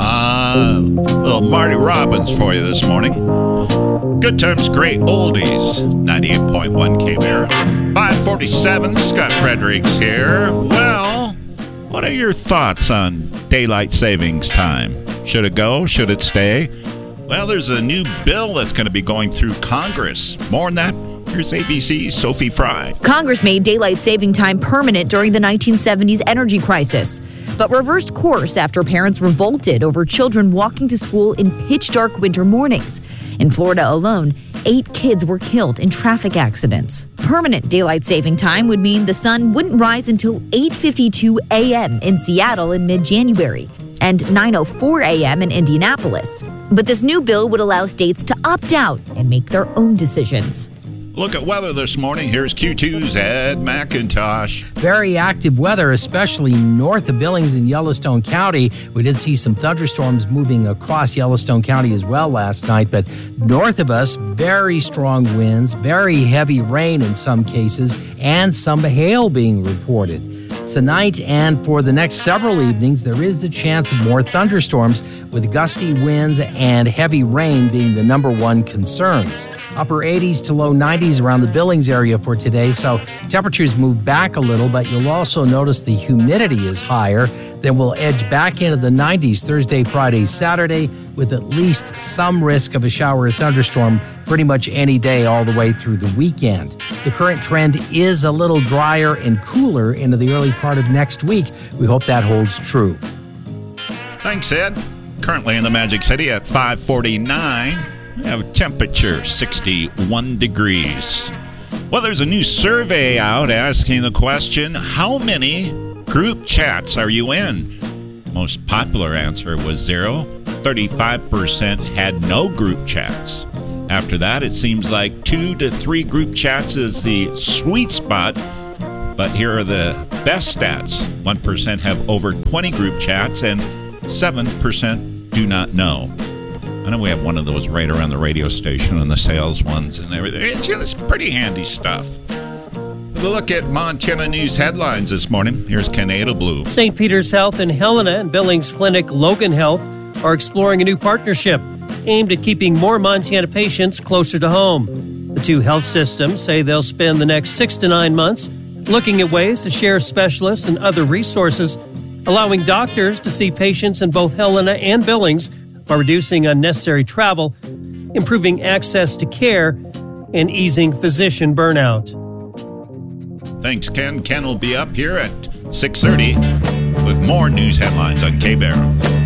Little Marty Robbins for you this morning. Good times, great oldies. 98.1 K-Bear. 547, Scott Fredericks here. Well, what are your thoughts on daylight savings time? Should it go? Should it stay? Well, there's a new bill that's going to be going through Congress. More on that. Here's ABC's Sophie Fry. Congress made daylight saving time permanent during the 1970s energy crisis, but reversed course after parents revolted over children walking to school in pitch-dark winter mornings. In Florida alone, 8 kids were killed in traffic accidents. Permanent daylight saving time would mean the sun wouldn't rise until 8:52 a.m. in Seattle in mid-January and 9:04 a.m. in Indianapolis. But this new bill would allow states to opt out and make their own decisions. Look at weather this morning. Here's Q2's Ed McIntosh. Very active weather, especially north of Billings in Yellowstone County. We did see some thunderstorms moving across Yellowstone County as well last night, but north of us, very strong winds, very heavy rain in some cases, and some hail being reported. Tonight and for the next several evenings, there is the chance of more thunderstorms, with gusty winds and heavy rain being the number one concerns. Upper 80s to low 90s around the Billings area for today, so temperatures move back a little, but you'll also notice the humidity is higher. Then we'll edge back into the 90s Thursday, Friday, Saturday, with at least some risk of a shower or thunderstorm pretty much any day all the way through the weekend. The current trend is a little drier and cooler into the early part of next week. We hope that holds true. Thanks, Ed. Currently in the Magic City at 549. We have a temperature 61 degrees. Well, there's a new survey out asking the question, how many group chats are you in? Most popular answer was 0. 35% had no group chats. After that, it seems like 2 to 3 group chats is the sweet spot. But here are the best stats. 1% have over 20 group chats and 7% do not know. I know we have one of those right around the radio station and the sales ones and everything. It's pretty handy stuff. We'll look at Montana News headlines this morning. Here's Ken Adelblue. St. Peter's Health in Helena and Billings Clinic Logan Health are exploring a new partnership aimed at keeping more Montana patients closer to home. The two health systems say they'll spend the next 6 to 9 months looking at ways to share specialists and other resources, allowing doctors to see patients in both Helena and Billings by reducing unnecessary travel, improving access to care, and easing physician burnout. Thanks, Ken. Ken will be up here at 6:30 with more news headlines on K-Bear.